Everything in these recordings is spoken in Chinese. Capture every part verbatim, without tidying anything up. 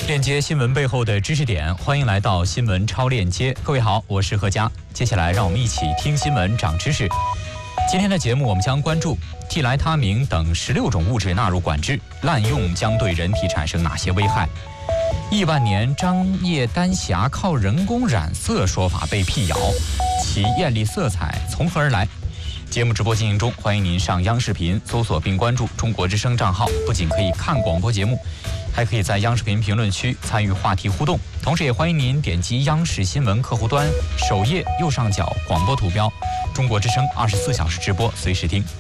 链接新闻背后的知识点，欢迎来到新闻超链接。各位好，我是何佳。接下来让我们一起听新闻长知识。今天的节目我们将关注替来他明等十六种物质纳入管制，滥用将对人体产生哪些危害？亿万年张掖丹霞靠人工染色说法被辟谣，其艳丽色彩从何而来？节目直播进行中，欢迎您上央视频搜索并关注中国之声账号，不仅可以看广播节目，还可以在央视频评论区参与话题互动。同时也欢迎您点击央视新闻客户端首页右上角广播图标，中国之声二十四小时直播，随时听。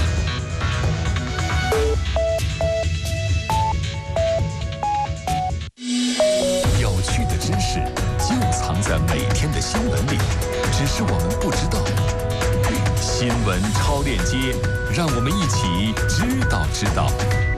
有趣的知识就藏在每天的新闻里，只是我们不知道。新闻超链接，让我们一起知道知道。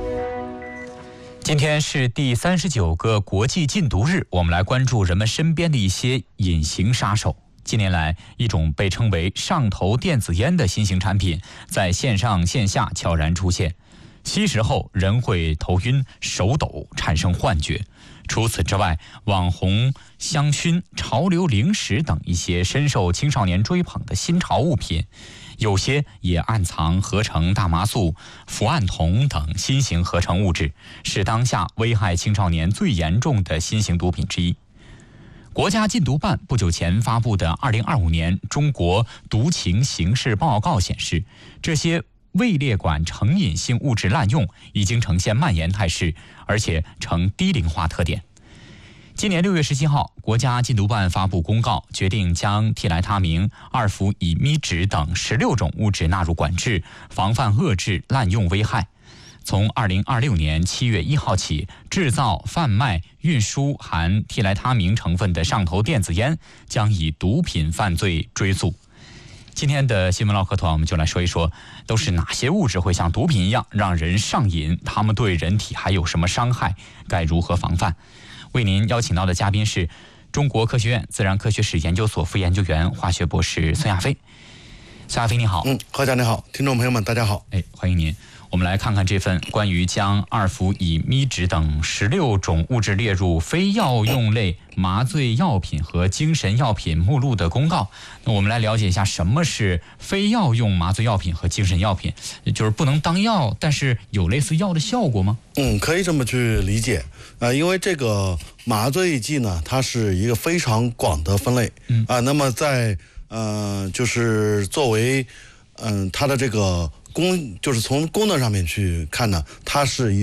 今天是第三十九个国际禁毒日，我们来关注人们身边的一些隐形杀手。近年来，一种被称为上头电子烟的新型产品在线上线下悄然出现，吸食后人会头晕、手抖，产生幻觉。除此之外，网红香薰、潮流零食等一些深受青少年追捧的新潮物品，有些也暗藏合成大麻素、伏胺酮等新型合成物质，是当下危害青少年最严重的新型毒品之一。国家禁毒办不久前发布的二零二五年中国毒情形势报告显示，这些未列管成瘾性物质滥用已经呈现蔓延态势，而且呈低龄化特点。今年六月十七号，国家禁毒办发布公告，决定将替来他明、二氟乙醚酯等十六种物质纳入管制，防范遏制滥用危害。从二零二六年七月一号起，制造、贩卖、运输含替来他明成分的上头电子烟将以毒品犯罪追诉。今天的新闻唠嗑团，我们就来说一说，都是哪些物质会像毒品一样让人上瘾？它们对人体还有什么伤害？该如何防范？为您邀请到的嘉宾是中国科学院自然科学史研究所副研究员、化学博士孙亚飞。孙亚飞，你好。 嗯，何家你好，听众朋友们，大家好。 哎，欢迎您。我们来看看这份关于将二氟乙醚酯等十六种物质列入非药用类麻醉药品和精神药品目录的公告。那我们来了解一下什么是非药用麻醉药品和精神药品，就是不能当药，但是有类似药的效果吗？ 嗯，可以这么去理解。呃，因为这个麻醉剂呢，它是一个非常广的分类。嗯啊、呃，那么在呃，就是作为嗯、呃、它的这个功，就是从功能上面去看呢，它是一